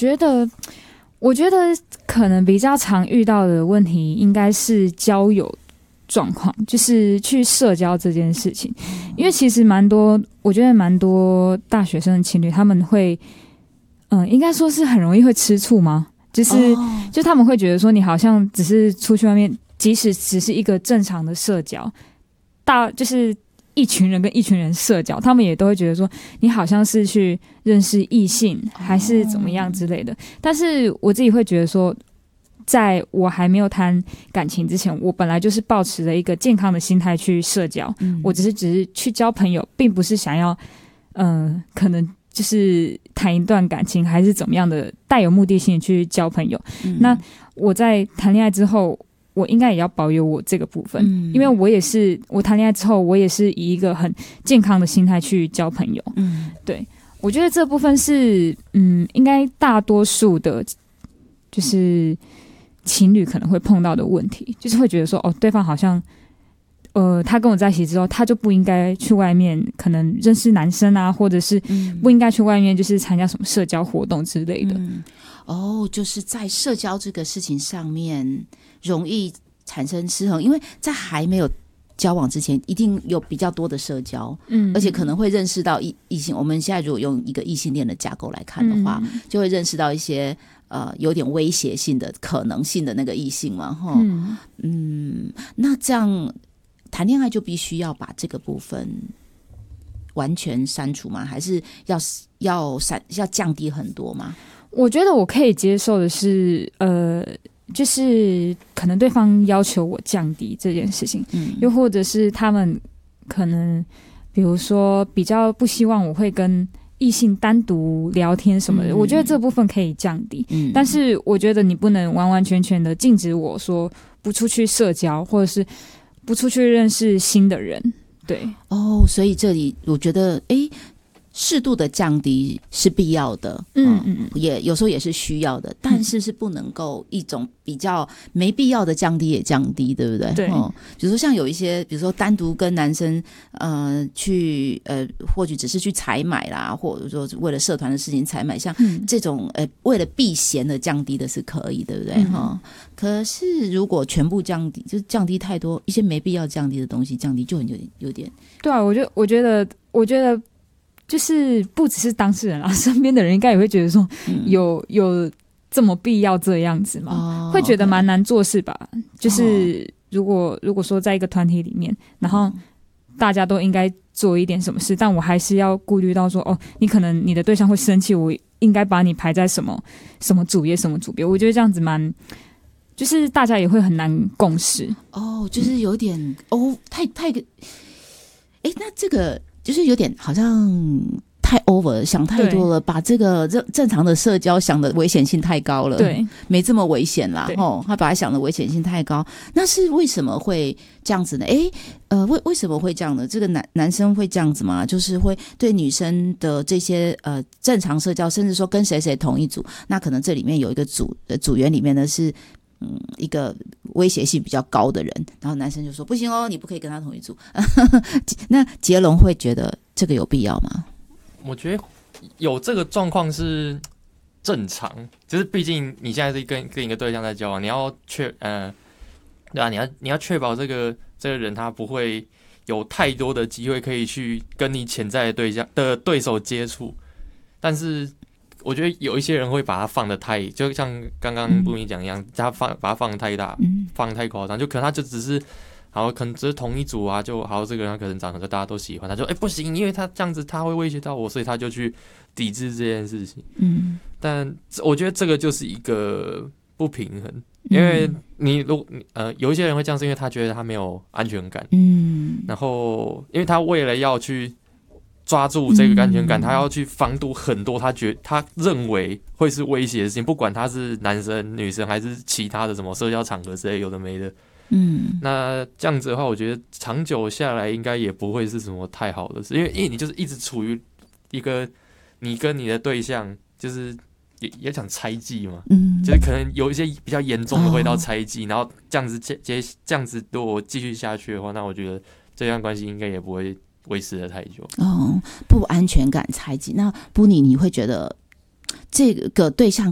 我觉得可能比较常遇到的问题应该是交友状况，就是去社交这件事情。因为其实我觉得蛮多大学生的情侣他们会应该说是很容易会吃醋吗？就他们会觉得说你好像只是出去外面，即使只是一个正常的社交，就是一群人跟一群人社交，他们也都会觉得说你好像是去认识异性还是怎么样之类的。但是我自己会觉得说，在我还没有谈感情之前，我本来就是抱持了一个健康的心态去社交，我只是去交朋友，并不是想要可能就是谈一段感情还是怎么样的带有目的性去交朋友。那我在谈恋爱之后，我应该也要保有我这个部分，因为我谈恋爱之后，我也是以一个很健康的心态去交朋友。对，我觉得这部分是应该大多数的，就是情侣可能会碰到的问题，就是会觉得说对方好像他跟我在一起之后，他就不应该去外面可能认识男生啊，或者是不应该去外面就是参加什么社交活动之类的。 就是在社交这个事情上面容易产生失衡，因为在还没有交往之前一定有比较多的社交，而且可能会认识到异性。我们现在如果用一个异性恋的架构来看的话，就会认识到一些有点威胁性的可能性的那个异性嘛，那这样谈恋爱就必须要把这个部分完全删除吗？还是要降低很多吗？ 我觉得我可以接受的是就是可能对方要求我降低这件事情，又或者是他们可能比如说比较不希望我会跟异性单独聊天什么的，我觉得这部分可以降低，但是我觉得你不能完完全全的禁止我说不出去社交，或者是不出去认识新的人。对， 所以这里我觉得适度的降低是必要的，也有时候也是需要的，但是是不能够一种比较没必要的降低也降低，对不对？ 对， 比如说像有一些，比如说单独跟男生去或许只是去采买啦，或者说为了社团的事情采买，像这种为了避嫌的降低的是可以，对不对？可是如果全部降低，就是降低太多一些没必要降低的东西，降低就很有点。 对啊，我觉得就是不只是当事人啊，身边的人应该也会觉得说有这么必要这样子吗？会觉得蛮难做事吧。就是如果说在一个团体里面，然后大家都应该做一点什么事，但我还是要顾虑到说你可能你的对象会生气，我应该把你排在什么主页什么组别。我觉得这样子就是大家也会很难共识。 就是有点太那这个就是有点好像太 over 想太多了，把这个正常的社交想的危险性太高了， 对， 没这么危险啦，他把它想的危险性太高，那是为什么会这样子呢？为什么会这样呢？这个男生会这样子吗？就是会对女生的这些正常社交，甚至说跟谁同一组，那可能这里面有一个组员里面呢是一个威胁性比较高的人，然后男生就说不行你不可以跟他同一组。那杰龙会觉得这个有必要吗？ 我觉得有这个状况是正常，就是毕竟你现在是跟一个对象在交往，你要对啊，你要确保这个人他不会有太多的机会可以去跟你潜在的对手接触，但是我觉得有一些人会把它放得太，就像刚刚布米讲一样，把它放得太大，放得太夸张，就可能他就只是好，可能只是同一组啊，就好这个人他可能长得大家都喜欢，他就不行，因为他这样子他会威胁到我，所以他就去抵制这件事情。但我觉得这个就是一个不平衡，因为有一些人会这样，是因为他觉得他没有安全感，然后因为他为了要去抓住这个安全感，他要去防堵很多他认为会是威胁的事情，不管他是男生女生还是其他的什么社交场合之类有的没的。那这样子的话，我觉得长久下来应该也不会是什么太好的事，因为你就是一直处于一个你跟你的对象就是也讲猜忌嘛，就是可能有一些比较严重的会到猜忌，然后这样子这样子如果继续下去的话，那我觉得这段关系应该也不会维持得太久。 不安全感猜忌。那布尼，你会觉得这个对象